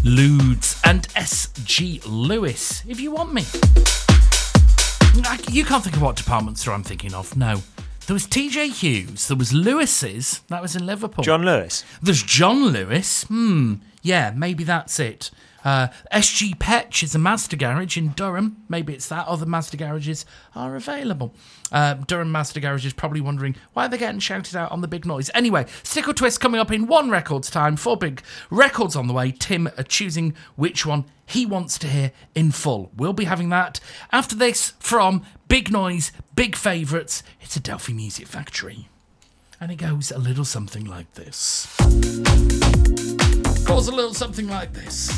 Ludes and S.G. Lewis, If You Want Me. You can't think of what department store I'm thinking of, no. There was TJ Hughes, there was Lewis's, that was in Liverpool. John Lewis. There's John Lewis, yeah, maybe that's it. SG Petch is a Mazda garage in Durham. Maybe it's that. Other Mazda garages are available. Durham Mazda garage is probably wondering why they're getting shouted out on the big noise. Anyway, Stick or Twist coming up in 1 record's time. 4 big records on the way. Tim choosing which one he wants to hear in full. We'll be having that after this from Big Noise, Big Favourites. It's a Delphi Music Factory. And it goes a little something like this. Goes a little something like this.